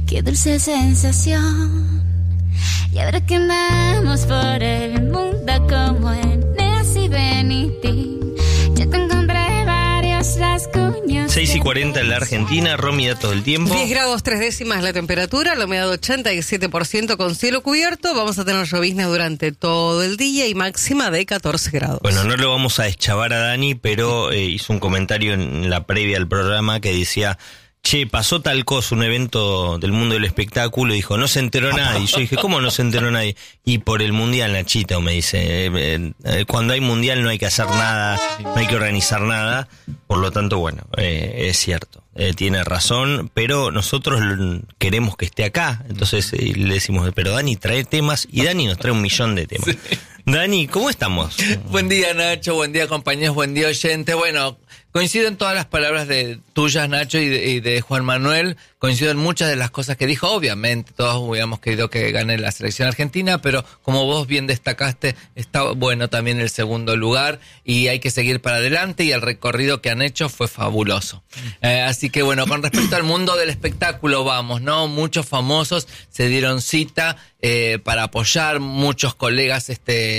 qué dulce sensación. Y ahora que andamos por el mundo como en Nancy Benitín, yo te encontré varios rasguños. 6:40 en la Argentina, Romy, datos del tiempo. 10 grados 3 décimas la temperatura, la humedad 87% con cielo cubierto. Vamos a tener llovizna durante todo el día y máxima de 14 grados. Bueno, no lo vamos a deschavar a Dani, pero hizo un comentario en la previa al programa que decía: che, pasó tal cosa, un evento del mundo del espectáculo, y dijo, no se enteró nadie. Yo dije, ¿cómo no se enteró nadie? Y por el mundial, Nachito, me dice, cuando hay mundial no hay que hacer nada, no hay que organizar nada, por lo tanto, bueno, es cierto, tiene razón, pero nosotros queremos que esté acá, entonces le decimos, pero Dani trae temas, y Dani nos trae 1.000.000 de temas. Sí. Dani, ¿cómo estamos? Buen día, Nacho, buen día, compañeros, buen día, oyente. Bueno, coincido en todas las palabras tuyas, Nacho, y de Juan Manuel. Coincido en muchas de las cosas que dijo. Obviamente, todos hubiéramos querido que gane la selección argentina, pero como vos bien destacaste, está bueno también el segundo lugar y hay que seguir para adelante, y el recorrido que han hecho fue fabuloso. Así que, bueno, con respecto al mundo del espectáculo, vamos, ¿no? Muchos famosos se dieron cita para apoyar, muchos colegas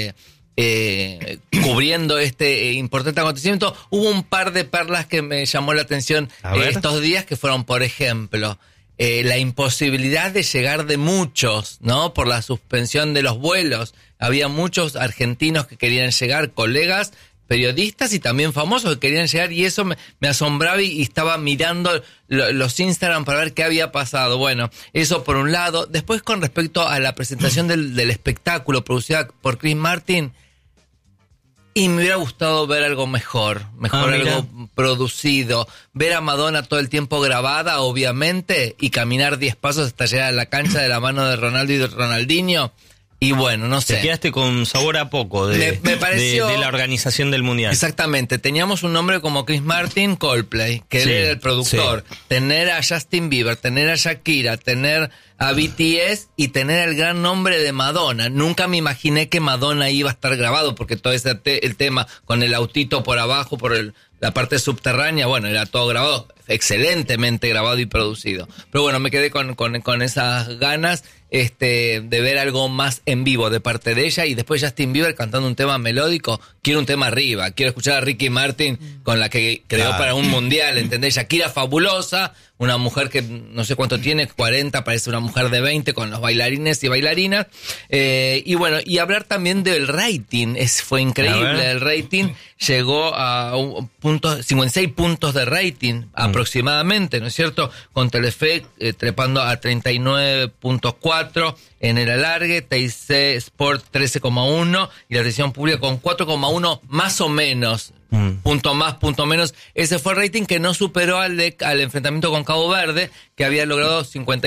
cubriendo este importante acontecimiento. Hubo un par de perlas que me llamó la atención estos días, que fueron, por ejemplo, la imposibilidad de llegar de muchos, ¿no? Por la suspensión de los vuelos. Había muchos argentinos que querían llegar, colegas, periodistas y también famosos que querían llegar, y eso me asombraba, y estaba mirando los Instagram para ver qué había pasado. Bueno, eso por un lado. Después, con respecto a la presentación del espectáculo producida por Chris Martin, y me hubiera gustado ver algo mejor, algo producido, ver a Madonna todo el tiempo grabada, obviamente, y caminar 10 pasos hasta llegar a la cancha de la mano de Ronaldo y de Ronaldinho. Y bueno, no sé. Te quedaste con sabor a poco me pareció, de la organización del Mundial. Exactamente. Teníamos un nombre como Chris Martin, Coldplay, que él era el productor. Sí. Tener a Justin Bieber, tener a Shakira, tener a BTS y tener el gran nombre de Madonna. Nunca me imaginé que Madonna iba a estar grabado, porque todo ese el tema con el autito por abajo, por la parte subterránea, bueno, era todo grabado, excelentemente grabado y producido. Pero bueno, me quedé con esas ganas de ver algo más en vivo de parte de ella, y después Justin Bieber cantando un tema melódico. Quiero un tema arriba, quiero escuchar a Ricky Martin con la que creó para un mundial, ¿entendés? Shakira fabulosa, una mujer que no sé cuánto tiene, 40, parece una mujer de 20, con los bailarines y bailarinas. Y bueno, y hablar también del rating, fue increíble el rating, llegó a 56 puntos de rating aproximadamente, ¿no es cierto? Con Telefe trepando a 39.4 en el alargue, TIC Sport 13.1 y la televisión pública con 4.1 más o menos. Punto más, punto menos. Ese fue el rating que no superó al enfrentamiento con Cabo Verde, que había logrado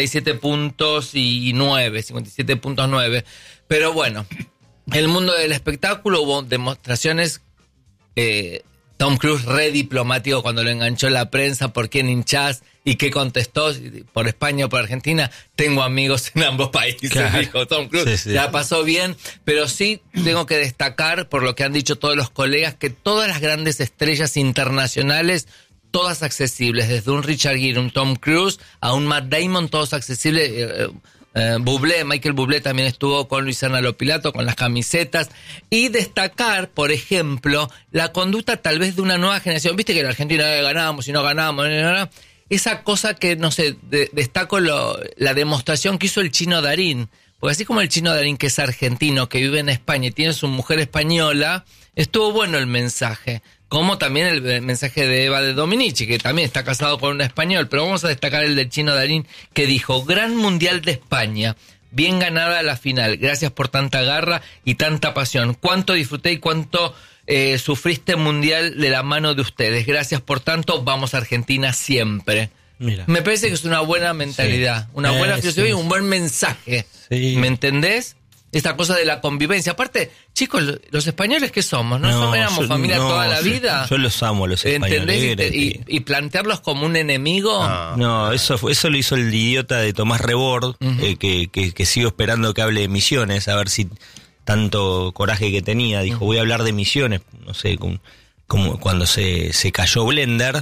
57.9. Pero bueno, el mundo del espectáculo, hubo demostraciones. Tom Cruise re diplomático cuando lo enganchó la prensa, ¿por quién hinchás? ¿Y qué contestó? ¿Por España o por Argentina? Tengo amigos en ambos países, claro. Dijo Tom Cruise. Sí. La pasó bien, pero sí tengo que destacar, por lo que han dicho todos los colegas, que todas las grandes estrellas internacionales, todas accesibles, desde un Richard Gere, un Tom Cruise, a un Matt Damon, todos accesibles. Michael Bublé también estuvo con Luisana Lopilato, con las camisetas, y destacar, por ejemplo, la conducta tal vez de una nueva generación. Viste que en Argentina ganábamos y no ganábamos, esa cosa que, no sé, destaco la demostración que hizo el Chino Darín, porque así como el Chino Darín, que es argentino, que vive en España y tiene su mujer española, estuvo bueno el mensaje. Como también el mensaje de Eva de Dominici, que también está casado con un español. Pero vamos a destacar el del Chino Darín, que dijo: Gran Mundial de España, bien ganada la final, gracias por tanta garra y tanta pasión. Cuánto disfruté y cuánto sufriste mundial de la mano de ustedes. Gracias por tanto, vamos a Argentina siempre. Mira. Me parece que es una buena mentalidad, una buena filosofía y un buen mensaje. Sí. ¿Me entendés? Esta cosa de la convivencia. Aparte, chicos, los españoles, ¿qué somos? ¿No éramos familia toda la vida? Yo los amo, los españoles. ¿Entendés? Y plantearlos como un enemigo. No, eso lo hizo el idiota de Tomás Rebord, que sigo esperando que hable de Misiones, a ver si tanto coraje que tenía. Dijo, voy a hablar de Misiones, no sé, como cuando se cayó Blender.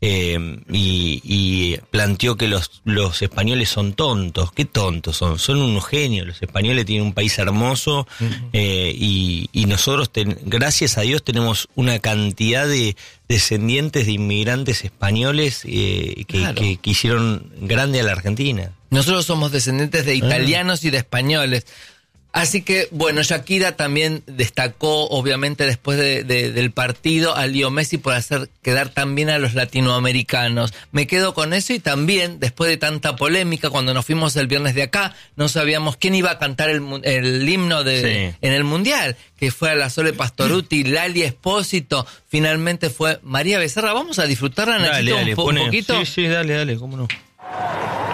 y planteó que los españoles son tontos. ¿Qué tontos son? Son unos genios. Los españoles tienen un país hermoso, y nosotros, gracias a Dios, tenemos una cantidad de descendientes de inmigrantes españoles que hicieron grande a la Argentina. Nosotros somos descendientes de italianos y de españoles. Así que, bueno, Shakira también destacó, obviamente, después del partido, a Leo Messi por hacer quedar tan bien a los latinoamericanos. Me quedo con eso, y también, después de tanta polémica, cuando nos fuimos el viernes de acá, no sabíamos quién iba a cantar el himno en el Mundial, que fue a la Sole Pastorutti, Lali Espósito, finalmente fue María Becerra. Vamos a disfrutarla, Nachito, un poquito. Sí, dale, cómo no.